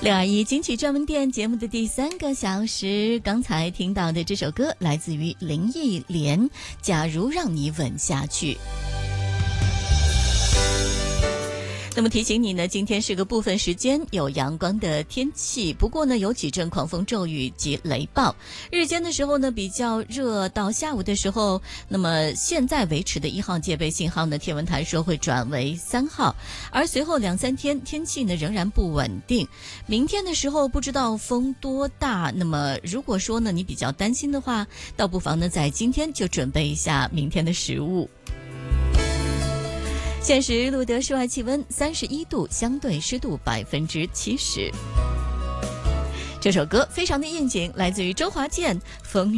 621金曲专门店节目的第3个小时，刚才听到的这首歌来自于林忆莲，《假如让你吻下去》。那么提醒你呢，今天是个部分时间有阳光的天气，不过呢有几阵狂风骤雨及雷暴。日间的时候呢比较热，到下午的时候，那么现在维持的1号戒备信号呢，天文台说会转为3号，而随后2-3天天气呢仍然不稳定。明天的时候不知道风多大，那么如果说呢你比较担心的话，倒不妨呢在今天就准备一下明天的食物。现时录得室外气温31度，相对湿度70%。这首歌非常的应景，来自于周华健《风雨》。